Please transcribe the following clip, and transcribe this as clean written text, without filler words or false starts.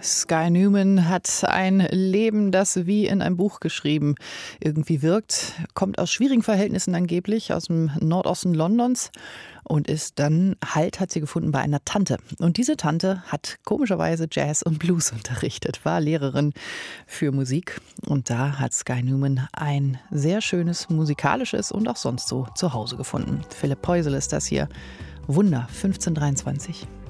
Sky Newman hat ein Leben, das wie in einem Buch geschrieben irgendwie wirkt, kommt aus schwierigen Verhältnissen angeblich, aus dem Nordosten Londons und ist dann Halt hat sie gefunden bei einer Tante. Und diese Tante hat komischerweise Jazz und Blues unterrichtet, war Lehrerin für Musik. Und da hat Sky Newman ein sehr schönes musikalisches und auch sonst so Zuhause gefunden. Philipp Poisel ist das hier. Wunder 1523.